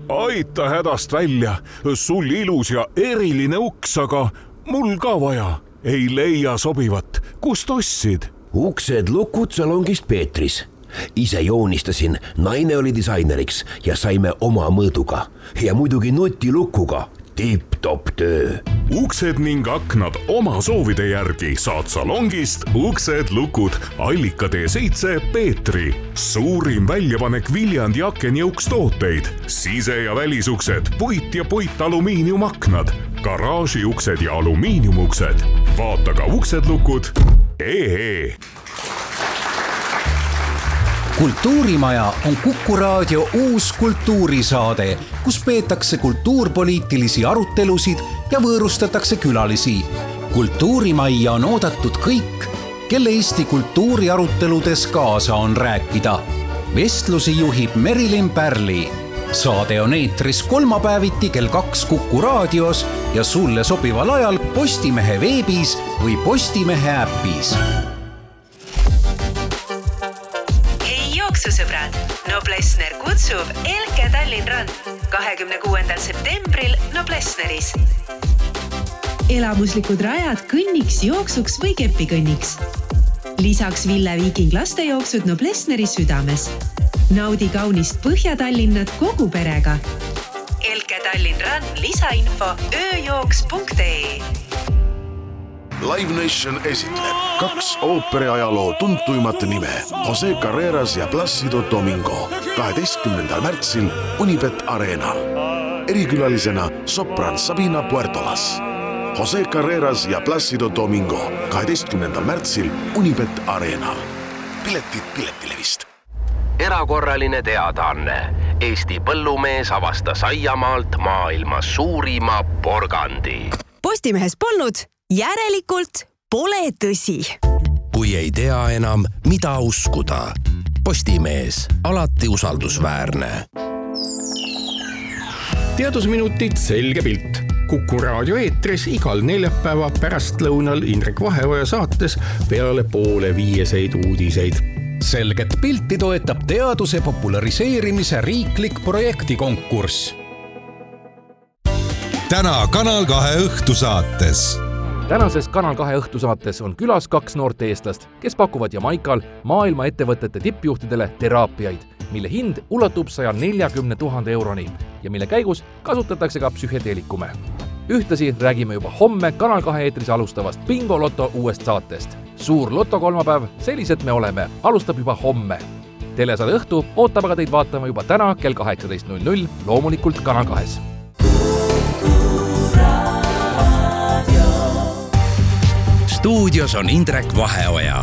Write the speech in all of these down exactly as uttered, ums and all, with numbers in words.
Aita hädast välja, sul ilus ja eriline uks, aga mul ka vaja. Ei leia sobivat, kust ostsid? Uksed lukud salongist Peetris. Ise joonistasin, naine oli disaineriks ja saime oma mõõduga. Ja muidugi nutilukuga. Tip-top töö. Uksed ning aknad oma soovide järgi saad salongist Uksed lukud Allika tee seitse Peetri. Suurim väljapanek Viljandi aken ja ukstooteid. Sise- ja välisuksed, puit ja puitalumiiniumaknad, garaažiuksed ja alumiiniumuksed. Vaata ka Uksed lukud. Ee. Kultuurimaja on Kuku Raadio uus kultuurisaade, kus peetakse kultuurpoliitilisi arutelusid ja võõrustatakse külalisi. Kultuurimajja on oodatud kõik, kelle Eesti kultuuriaruteludes kaasa on rääkida. Vestlusi juhib Merilin Pärli. Saade on eetris kolmapäeviti kell kaks Kuku Raadios ja sulle sobival ajal Postimehe veebis või Postimehe äppis. Sõbrad, Noblessner kutsub Elke Tallinn Rand kahekümne kuuendal septembril Noblessneris. Elamuslikud rajad kõnniks, jooksuks või kepikõnniks. Lisaks Ville Viiking lastejooksud Noblessneri südames. Naudi kaunist Põhja-Tallinnat kogu perega. Elke Tallinn Rand lisainfo ööjooks punkt ee. Live Nation esitleb kaks ooperiajaloo tuntuimat nime Jose Carreras ja Plácido Domingo kaheteistkümnendal märtsil Unibet Arenal. Erikülalisena sopran Sabina Puertolas. Jose Carreras ja Plácido Domingo kaheteistkümnendal märtsil Unibet Arenal. Piletid Piletilevist. Erakorraline teadaanne. Eesti põllumees avastas aiamaalt maailma suurima porgandi. Postimehes polnud, järelikult pole tõsi. Kui ei tea enam, mida uskuda. Postimees, alati usaldusväärne. Teadusminutid selge pilt. Kuku Raadio eetris igal neljapäeva pärastlõunal Indrek Vaheoja saates peale poole viieseid uudiseid. Selget pilti toetab teaduse populariseerimise riiklik projektikonkurss. Täna Kanal kahe õhtusaates. Tänases Kanal kahe õhtusaates on külas kaks noort eestlast, kes pakuvad Jamaikal maailma ettevõtete tippjuhtidele teraapiaid, mille hind ulatub saja neljakümne tuhande euroni ja mille käigus kasutatakse ka psühhedeelikume. Ühtlasi räägime juba homme Kanal kahe eetris alustavast Bingo Loto uuest saatest. Suur Loto kolmapäev, sellised me oleme, alustab juba homme. Telesaade õhtu ootab aga teid vaatama juba täna kell kaheksateist null null, loomulikult Kanal kahes. Stuudios on Indrek Vaheoja.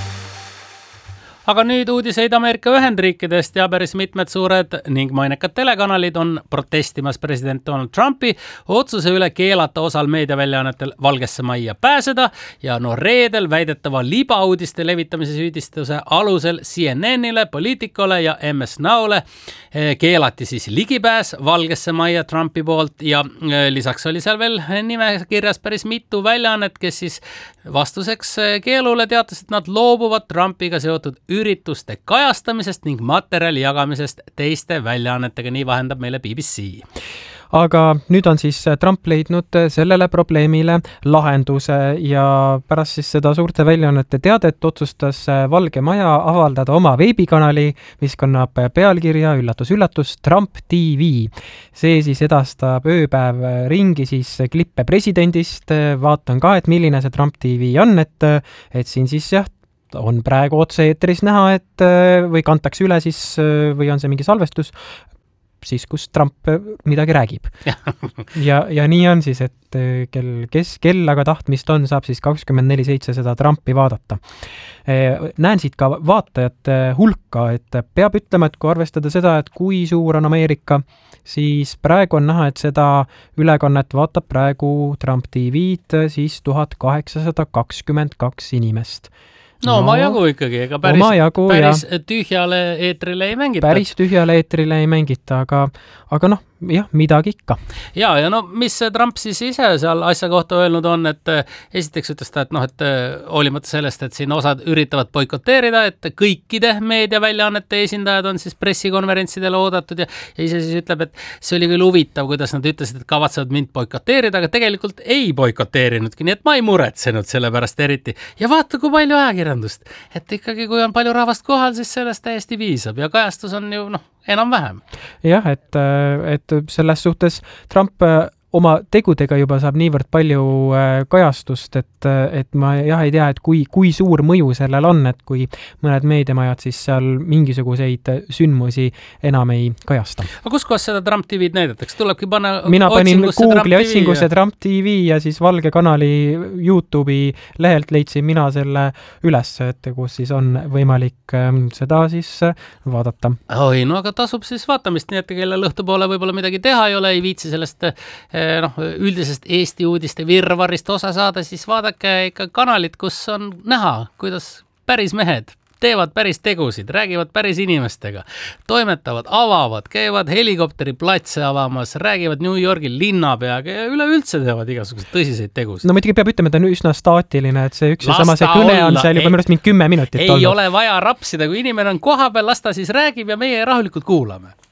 Aga nüüd uudiseid Ameerika Ühendriikidest ja päris mitmed suured ning mainekad telekanalid on protestimas president Donald Trumpi otsuse üle keelata osal meediaväljaannetel Valgesse Majja pääseda ja no reedel väidetava libauudiste levitamise süüdistuse alusel C N N-ile, Politicole ja M S Nowle keelati siis ligipääs Valgesse Majja Trumpi poolt ja lisaks oli seal veel nimekirjas päris mitu väljaannet, kes siis vastuseks keelule teatas, et nad loobuvad Trumpiga seotud ürituste kajastamisest ning materjali jagamisest teiste väljaannetega, nii vahendab meile B B C. Aga nüüd on siis Trump leidnud sellele probleemile lahenduse ja pärast siis seda suurte väljaannete teadet otsustas Valge Maja avaldada oma veebikanali, mis kannab pealkirja üllatus-üllatus Trump T V. See siis edastab ööpäev ringi siis klippe presidendist, vaatan ka, et milline see Trump T V on, et, et siin siis jah, on praegu otse-eetris näha, et või kantakse üle siis, või on see mingi salvestus, siis kus Trump midagi räägib. ja, ja nii on siis, et kel, kes kellaga tahtmist on, saab siis kakskümmend neli seitse seda Trumpi vaadata. Näen siit ka vaatajate hulka, et peab ütlema, et kui arvestada seda, et kui suur on Ameerika, siis praegu on näha, et seda ülekannet vaatab praegu Trump T V-d siis tuhat kaheksasada kakskümmend kaks inimest. No, no oma jagu ikkagi, ega päris, päris tühjale eetrile ei mängita. Päris tühjale eetrile ei mängita, aga, aga noh, jah, midagi ikka. Ja, ja no mis Trump siis ise seal asja kohta öelnud on, et esiteks ütles ta, et noh, et hoolimata sellest, et siin osad üritavad boikoteerida, et kõikide meediaväljaannete esindajad on siis pressikonverentsidele oodatud ja, ja ise siis ütleb, et see oli küll huvitav, kuidas nad ütlesid, et kavatsevad mind boikoteerida, aga tegelikult ei boikoteerinudki, nii et ma ei muretsenud selle pärast eriti. Ja vaata, kui palju ajakirjandust, et ikkagi kui on palju rahvast kohal, siis sellest täiesti viisab ja kajastus on ju noh, enam-vähem. Jah, et, et selles suhtes Trump oma tegudega juba saab niivõrd palju kajastust, et, et ma jah ei tea, et kui, kui suur mõju sellel on, et kui mõned meediamajad siis seal mingisuguseid sündmusi enam ei kajasta. Aga kus kohas seda Trump T V-d näidatakse? Tulebki panna Mina panin Google'i otsingusse Trump T V ja siis Valge kanali YouTube'i lehelt leidsin mina selle üles, et kus siis on võimalik seda siis vaadata. Oi, no aga tasub siis vaatamist, nii et kelle lõhtupoole võib-olla midagi teha ei ole, ei viitsi sellest noh, üldisest Eesti uudiste virvarist osa saada, siis vaadake ikka kanalit, kus on näha, kuidas päris mehed teevad päris tegusid, räägivad päris inimestega, toimetavad, avavad, käivad helikopteriplatse avamas, räägivad New Yorgi linnapeaga ja üleüldse teevad igasuguseid tõsiseid tegusid. No muidugi peab ütlema, et on üsna staatiline, et see üks ja sama see kõne on seal juba minu arust mingi kümme minutit ei olnud. Ei ole vaja rapsida, kui inimene on koha peal, las ta siis räägib ja meie rahulikult kuulame.